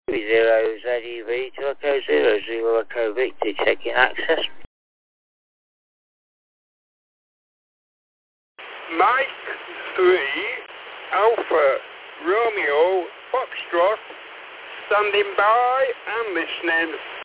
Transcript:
0 ZEV to Echo 00 Echo Victor, checking access. Mike 3 Alpha Romeo Foxtrot, standing by and listening.